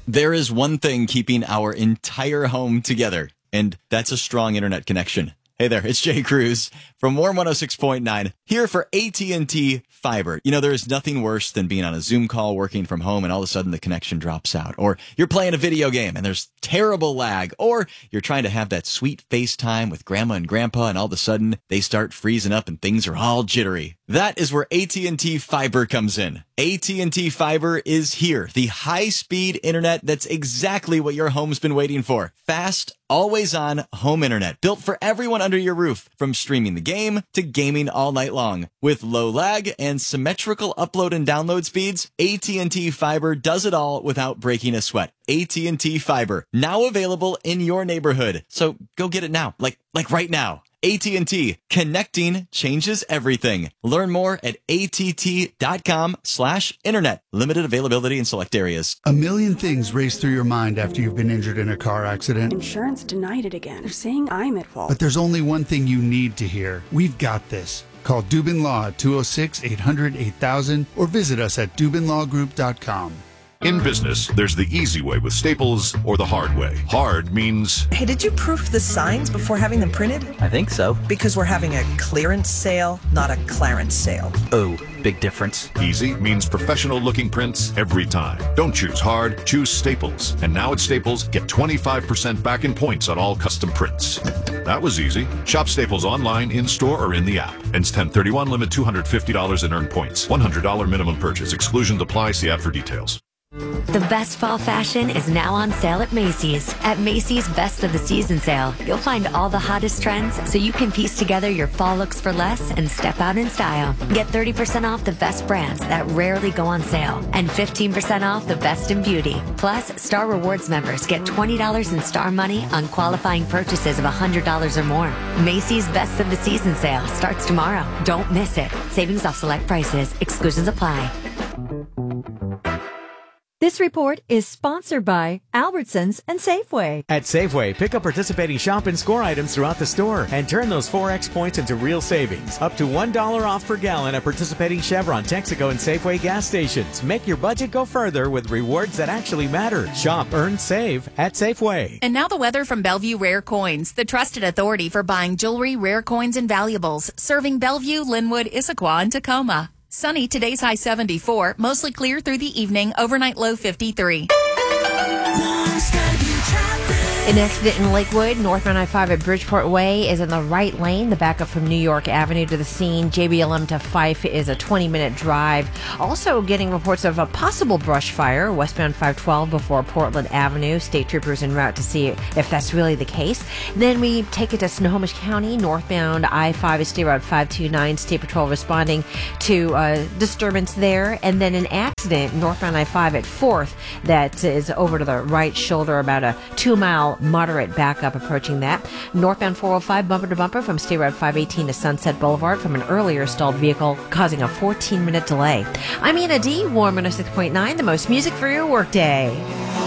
There is one thing keeping our entire home together, and that's a strong internet connection. Hey there, it's Jay Cruz from Warm 106.9 here for AT&T Fiber. You know, there is nothing worse than being on a Zoom call working from home and all of a sudden the connection drops out. Or you're playing a video game and there's terrible lag. Or you're trying to have that sweet FaceTime with grandma and grandpa and all of a sudden they start freezing up and things are all jittery. That is where AT&T Fiber comes in. AT&T Fiber is here. The high-speed internet that's exactly what your home's been waiting for. Fast, always-on home internet. Built for everyone under your roof. From streaming the game to gaming all night long. With low lag and symmetrical upload and download speeds, AT&T Fiber does it all without breaking a sweat. AT&T Fiber. Now available in your neighborhood. So go get it now. Like right now. AT&T. Connecting changes everything. Learn more at att.com/internet. Limited availability in select areas. A million things race through your mind after you've been injured in a car accident. Insurance denied it again. They're saying I'm at fault. But there's only one thing you need to hear. We've got this. Call Dubin Law at 206-800-8000 or visit us at DubinLawGroup.com. In business, there's the easy way with Staples or the hard way. Hard means... Hey, did you proof the signs before having them printed? I think so. Because we're having a clearance sale, not a clarence sale. Oh, big difference. Easy means professional-looking prints every time. Don't choose hard, choose Staples. And now at Staples, get 25% back in points on all custom prints. That was easy. Shop Staples online, in-store, or in the app. Ends 10/31, limit $250 in earned points. $100 minimum purchase. Exclusions apply. See app for details. The best fall fashion is now on sale at Macy's. At Macy's Best of the Season sale, you'll find all the hottest trends so you can piece together your fall looks for less and step out in style. Get 30% off the best brands that rarely go on sale and 15% off the best in beauty. Plus, Star Rewards members get $20 in Star money on qualifying purchases of $100 or more. Macy's Best of the Season sale starts tomorrow. Don't miss it. Savings off select prices. Exclusions apply. This report is sponsored by Albertsons and Safeway. At Safeway, pick up participating shop and score items throughout the store and turn those 4X points into real savings. Up to $1 off per gallon at participating Chevron, Texaco, and Safeway gas stations. Make your budget go further with rewards that actually matter. Shop, earn, save at Safeway. And now the weather from Bellevue Rare Coins, the trusted authority for buying jewelry, rare coins, and valuables. Serving Bellevue, Linwood, Issaquah, and Tacoma. Sunny, today's high 74, mostly clear through the evening, overnight low 53. An accident in Lakewood, northbound I-5 at Bridgeport Way is in the right lane. The backup from New York Avenue to the scene. JBLM to Fife is a 20-minute drive. Also getting reports of a possible brush fire westbound 512 before Portland Avenue. State troopers en route to see if that's really the case. Then we take it to Snohomish County. Northbound I-5 is State Route 529. State Patrol responding to disturbance there. And then an accident northbound I-5 at 4th that is over to the right shoulder, about a 2-mile moderate backup approaching that. Northbound 405 bumper to bumper from State Route 518 to Sunset Boulevard from an earlier stalled vehicle causing a 14-minute delay. I'm Anna D. Warm 106.9, the most music for your workday.